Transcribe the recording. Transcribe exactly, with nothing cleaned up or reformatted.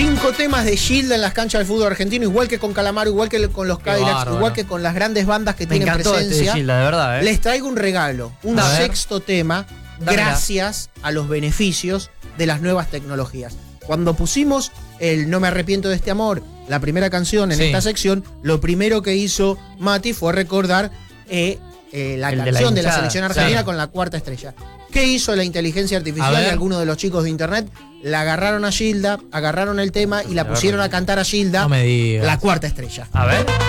Cinco temas de Gilda en las canchas del fútbol argentino, igual que con Calamaro, igual que con los Cadillacs, bárbaro. igual que con las grandes bandas que Me tienen encantó presencia. este de Gilda, de verdad, ¿eh? Les traigo un regalo, un A ver. sexto tema, Dámela. gracias a los beneficios de las nuevas tecnologías. Cuando pusimos el No me arrepiento de este amor, la primera canción en Sí. esta sección, lo primero que hizo Mati fue recordar eh, eh, la El de la canción de la, hinchada, selección argentina sí. con la cuarta estrella. ¿Qué hizo la inteligencia A artificial ver. y algunos de los chicos de internet? La agarraron a Gilda, agarraron el tema y la A ver, pusieron a Rodrigo. cantar a Gilda No me digas. la cuarta estrella. A ver.